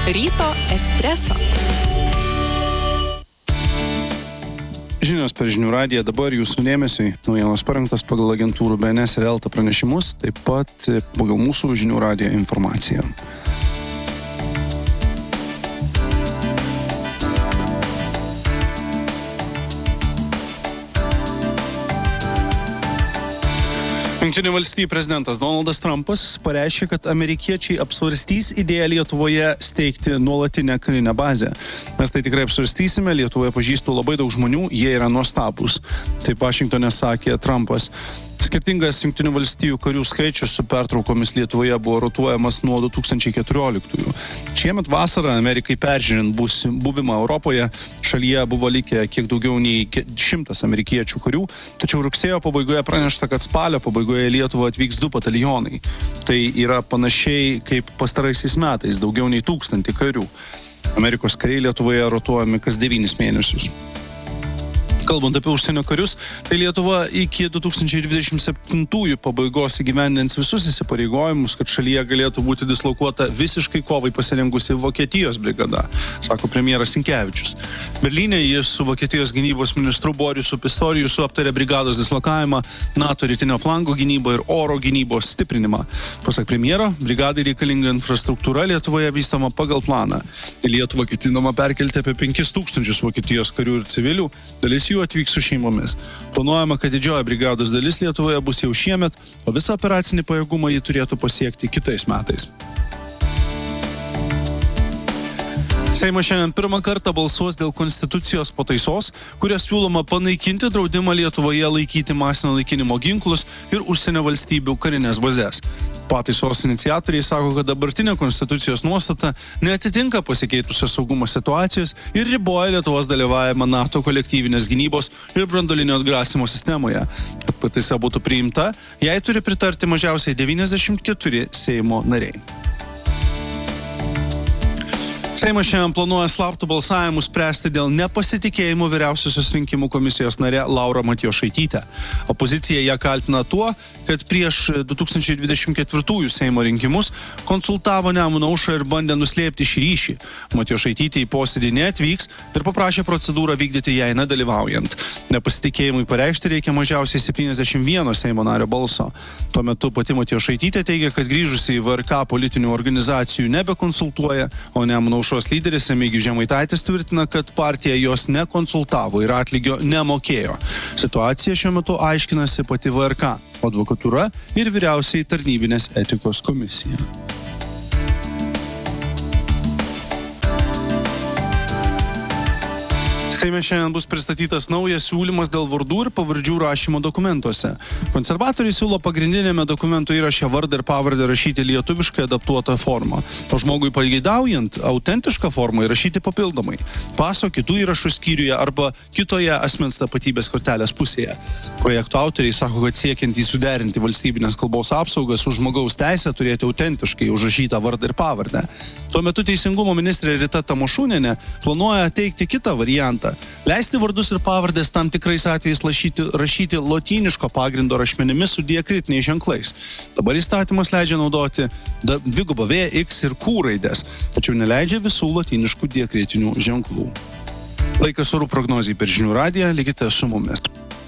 Ryto espreso. Žinios per Žinių radiją, dabar jūsų dėmesiui. Naujienos parengtas pagal agentūrų BNS ir Elta pranešimus, taip pat pagal mūsų Žinių radijo informaciją. Jungtinių valstijų prezidentas Donaldas Trumpas pareiškė, kad amerikiečiai apsvarstys idėją Lietuvoje steigti nuolatinę karinę bazę. Mes tai tikrai apsvarstysime, Lietuvoje pažįstu labai daug žmonių, jie yra nuostabūs. Taip Vašingtone sakė Trumpas. Skirtingas Jungtinių valstijų karių skaičius su pertraukomis Lietuvoje buvo rotuojamas nuo 2014. Šiemet vasarą Amerikai peržiūrint buvimą Europoje, šalyje buvo likę kiek daugiau nei 100 amerikiečių karių, tačiau rugsėjo pabaigoje pranešta, kad spalio pabaigoje į Lietuvą atvyks 2 batalionai. Tai yra panašiai kaip pastaraisiais metais, daugiau nei 1000 karių. Amerikos kariai Lietuvoje rotuojami kas 9 mėnesius. Kalbant apie užsienio karius, tai Lietuva iki 2027 pabaigos įgyvendins visus įsipareigojimus, kad šalyje galėtų būti dislokuota visiškai kovai pasirengusi Vokietijos brigada, sako premjeras Sinkevičius. Berlyne jis su Vokietijos gynybos ministru Borisu Pistoriusu aptarė brigados dislokavimą, NATO rytinio flango gynybą ir oro gynybos stiprinimą. Pasak premjero, brigadai reikalinga infrastruktūra Lietuvoje vystoma pagal planą. Į Lietuvą ketinama perkelti apie 5000 Vokietijos karių ir civilių, dalis jų atvyks su šeimomis. Planuojama, kad didžioji brigados dalis Lietuvoje bus jau šiemet, o visą operacinį pajėgumą jį turėtų pasiekti kitais metais. Seimas šiandien pirmą kartą balsuos dėl konstitucijos pataisos, kuria siūloma panaikinti draudimą Lietuvoje laikyti masinio naikinimo ginklus ir užsienio valstybių karinės bazės. Pataisos iniciatoriai sako, kad dabartinė konstitucijos nuostata neatitinka pasikeitusios saugumo situacijos ir riboja Lietuvos dalyvavimą NATO kolektyvinės gynybos ir branduolinio atgrasimo sistemoje. Kad pataisa būtų priimta, jai turi pritarti mažiausiai 94 Seimo nariai. Seimas šiandien planuoja slaptų balsavimų spręsti dėl nepasitikėjimo vyriausiosios rinkimų komisijos narė Laura Matjošaitytė. Opozicija ją kaltina tuo, kad prieš 2024 Seimo rinkimus konsultavo Nemuno aušrą ir bandė nuslėpti šį ryšį. Matjošaitytė į posėdį neatvyks ir paprašė procedūrą vykdyti jai nedalyvaujant. Nepasitikėjimui pareikšti reikia mažiausiai 71 Seimo nario balso. Tuo metu pati Matjošaitytė teigia, kad grįžusi į VRK politinių organizacijų nebekonsultuoja, o Nemuno aušros lyderis Remigijus Žemaitaitis tvirtina, kad partija jos nekonsultavo ir atlygio nemokėjo. Situaciją šiuo metu aiškinasi pati VRK, advokatūra ir vyriausiai tarnybinės etikos komisija. Seime šiandien bus pristatytas naujas siūlymas dėl vardų ir pavardžių rašymo dokumentuose. Konservatoriai siūlo pagrindinėme dokumento įraše vardą ir pavardę rašyti lietuviškai adaptuotą formą, o žmogui pageidaujant autentišką formą įrašyti papildomai. Paso kitų įrašų skyriuje arba kitoje asmens tapatybės kortelės pusėje. Projekto autoriai sako, kad siekiant suderinti valstybinės kalbos apsaugą su žmogaus teisė turėti autentiškai užrašytą vardą ir pavardę. Tuo metu Teisingumo ministrė Rita Tamašunienė planuoja teikti kitą variantą. Leisti vardus ir pavardės tam tikrais atvejais rašyti lotyniško pagrindo rašmenimis su diakritiniais ženklais. Dabar įstatymas leidžia naudoti V, X ir Q raidės, tačiau neleidžia visų lotyniškų diakritinių ženklų. Laikas orų prognozijai per Žinių radiją, likite su mumis.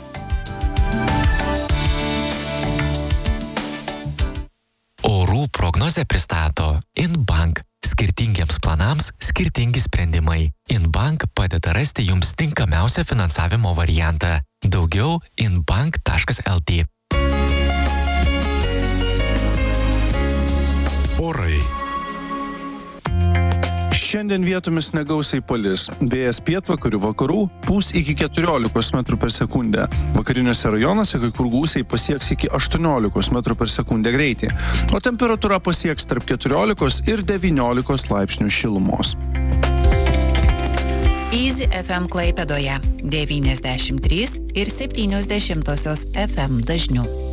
Orų prognozę pristato Inbank. Skirtingiems planams skirtingi sprendimai. Inbank padeda rasti jums tinkamiausią finansavimo variantą. Daugiau inbank.lt. Orai. Šiandien vietomis negausiai palis. Vėjas pietvakarių vakarų pūs iki 14 metrų per sekundę. Vakariniuose rajonuose kai kur gūsiai pasieks iki 18 metrų per sekundę greitį, o temperatūra pasieks tarp 14 ir 19 laipsnių šilumos. Easy FM Klaipėdoje 93 ir 70 FM dažniu.